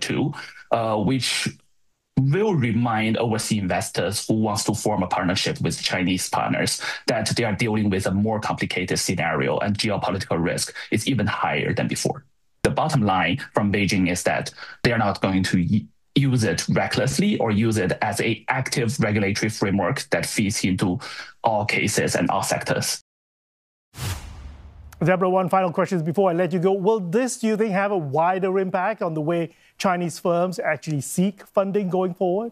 two, which will remind overseas investors who wants to form a partnership with Chinese partners that they are dealing with a more complicated scenario and geopolitical risk is even higher than before. The bottom line from Beijing is that they are not going to use it recklessly or use it as an active regulatory framework that feeds into all cases and all sectors. Deborah, one final question before I let you go. Will this, do you think, have a wider impact on the way Chinese firms actually seek funding going forward?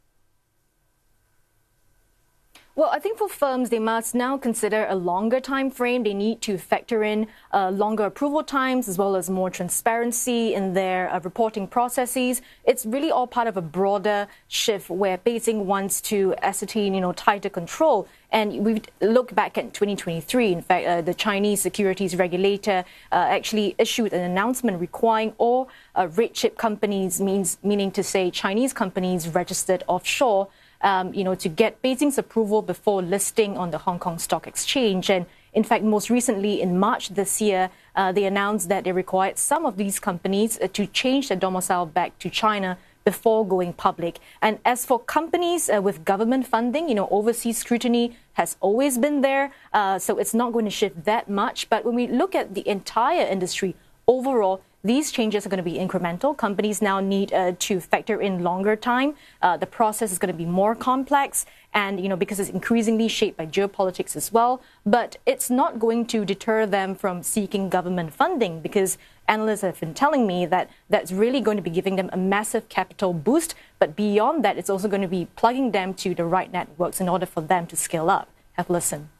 Well, I think for firms, they must now consider a longer time frame. They need to factor in longer approval times as well as more transparency in their reporting processes. It's really all part of a broader shift where Beijing wants to ascertain, tighter control. And we look back at 2023. In fact, the Chinese securities regulator actually issued an announcement requiring all red chip companies, meaning to say Chinese companies registered offshore, to get Beijing's approval before listing on the Hong Kong Stock Exchange. And in fact, most recently in March this year, they announced that they required some of these companies to change their domicile back to China before going public. And as for companies with government funding, overseas scrutiny has always been there. So it's not going to shift that much. But when we look at the entire industry overall, these changes are going to be incremental. Companies now need to factor in longer time. The process is going to be more complex and, because it's increasingly shaped by geopolitics as well. But it's not going to deter them from seeking government funding because analysts have been telling me that that's really going to be giving them a massive capital boost. But beyond that, it's also going to be plugging them to the right networks in order for them to scale up. Have a listen.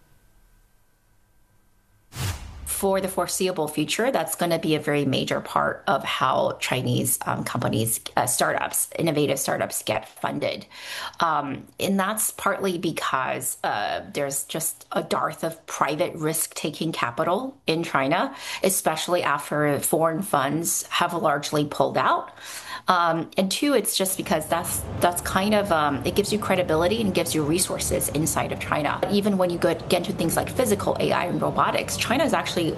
For the foreseeable future, that's going to be a very major part of how Chinese companies, innovative startups get funded. And that's partly because there's just a dearth of private risk-taking capital in China, especially after foreign funds have largely pulled out. And two, it's just because that's kind of, it gives you credibility and gives you resources inside of China. Even when you get into things like physical AI and robotics, China is actually,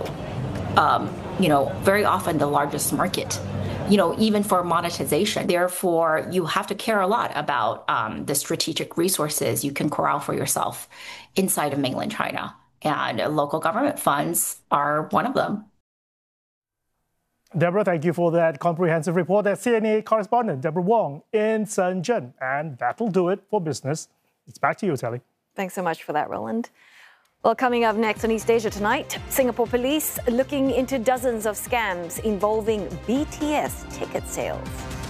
very often the largest market, even for monetization. Therefore, you have to care a lot about the strategic resources you can corral for yourself inside of mainland China. And local government funds are one of them. Deborah, thank you for that comprehensive report. That's CNA correspondent Deborah Wong in Shenzhen. And that'll do it for business. It's back to you, Sally. Thanks so much for that, Roland. Well, coming up next on East Asia Tonight, Singapore police looking into dozens of scams involving BTS ticket sales.